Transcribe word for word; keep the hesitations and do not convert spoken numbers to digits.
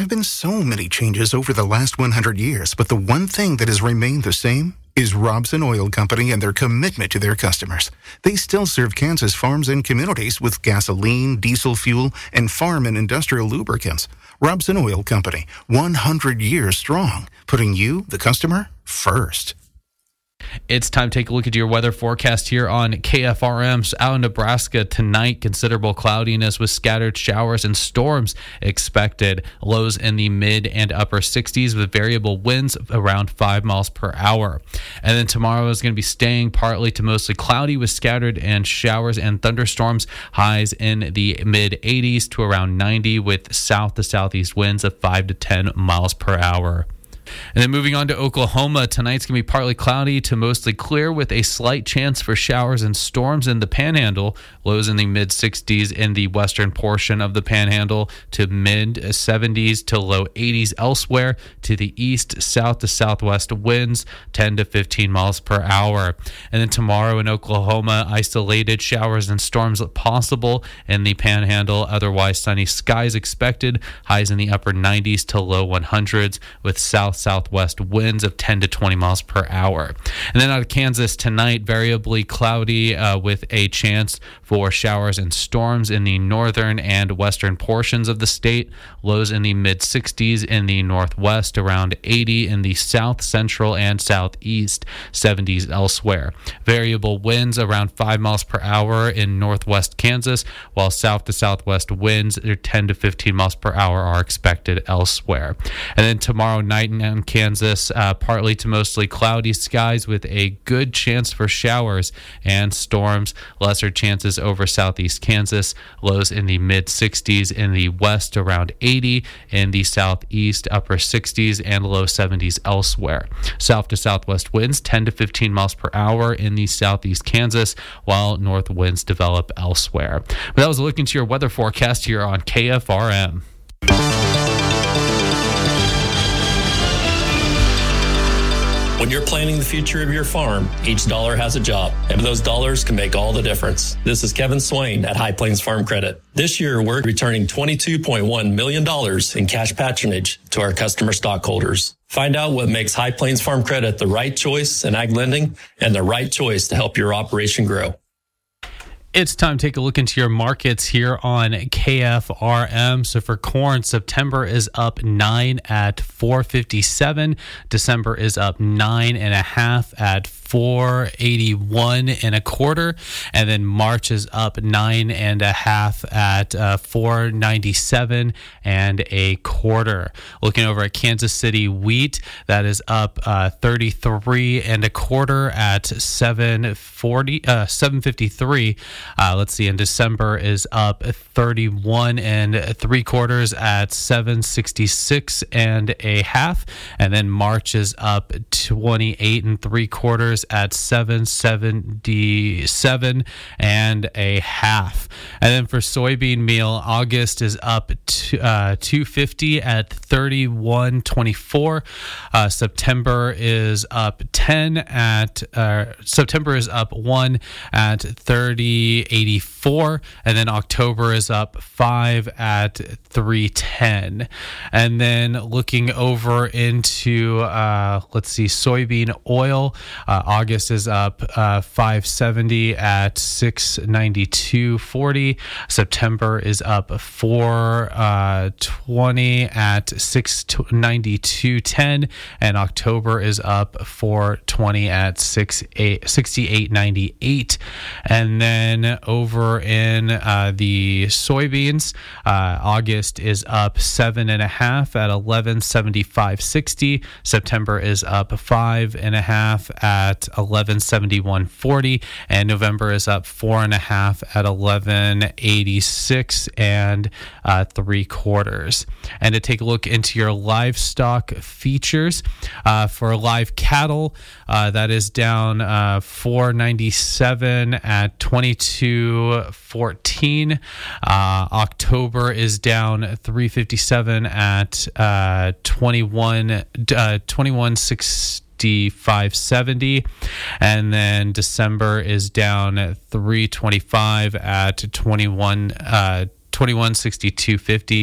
have been so many changes over the last one hundred years, but the one thing that has remained the same is Robson Oil Company and their commitment to their customers. They still serve Kansas farms and communities with gasoline, diesel fuel, and farm and industrial lubricants. Robson Oil Company, one hundred years strong, putting you, the customer, first. It's time to take a look at your weather forecast here on K F R M. So out in Nebraska tonight, considerable cloudiness with scattered showers and storms expected. Lows in the mid and upper sixties with variable winds of around five miles per hour. And then tomorrow is going to be staying partly to mostly cloudy with scattered and showers and thunderstorms. Highs in the mid eighties to around ninety with south to southeast winds of five to ten miles per hour. And then moving on to Oklahoma, tonight's going to be partly cloudy to mostly clear with a slight chance for showers and storms in the Panhandle. Lows in the mid sixties in the western portion of the Panhandle to mid seventies to low eighties elsewhere. To the east, south to southwest winds ten to fifteen miles per hour. And then tomorrow in Oklahoma, isolated showers and storms possible in the Panhandle. Otherwise, sunny skies expected. Highs in the upper nineties to low hundreds with south southwest winds of ten to twenty miles per hour. And then out of Kansas tonight, variably cloudy uh, with a chance for showers and storms in the northern and western portions of the state. Lows in the mid sixties in the northwest, around eighty in the south central and southeast, seventies elsewhere. Variable winds around five miles per hour in northwest Kansas, while south to southwest winds ten to fifteen miles per hour are expected elsewhere. And then tomorrow night in Kansas, uh, partly to mostly cloudy skies with a good chance for showers and storms. Lesser chances over southeast Kansas. Lows in the mid sixties in the west, around eighty in the southeast, upper sixties and low seventies elsewhere. South to southwest winds ten to fifteen miles per hour in the southeast Kansas, while north winds develop elsewhere. But that was a look into your weather forecast here on K F R M. When you're planning the future of your farm, each dollar has a job, and those dollars can make all the difference. This is Kevin Swain at High Plains Farm Credit. This year, we're returning twenty-two point one million dollars in cash patronage to our customer stockholders. Find out what makes High Plains Farm Credit the right choice in ag lending and the right choice to help your operation grow. It's time to take a look into your markets here on K F R M. So for corn, September is up nine at four fifty-seven. December is up nine and a half at four eighty-one and a quarter, and then March is up nine and a half at uh, four ninety-seven and a quarter. Looking over at Kansas City wheat, that is up uh, thirty-three and a quarter at seven forty, uh, seven fifty-three. Uh, let's see, in December is up thirty-one and three quarters at seven sixty-six and a half, and then March is up twenty-eight and three quarters at seven seventy-seven and a half. And then for soybean meal, August is up to, uh, two fifty at thirty-one twenty-four. Uh, September is up ten at uh, September is up one at thirty eighty-four, and then October is up five at three ten. And then looking over into uh, let's see, soybean oil, uh, August is up uh, five seventy at six ninety-two forty. September is up four twenty at six ninety-two ten, and October is up four twenty at sixty-eight ninety-eight. And then over in uh, the soybeans, uh, August is up seven and a half at eleven seventy-five sixty. September is up five and a half at eleven seventy-one forty, and November is up four and a half at eleven eighty-six and uh, three quarters. And to take a look into your livestock features, uh, for live cattle, uh, that is down uh, four ninety-seven at twenty-two fourteen. Uh, October is down three fifty-seven at uh, twenty-one uh, twenty-one sixty-five seventy, and then December is down three twenty-five at twenty-one uh, twenty-one sixty-two fifty.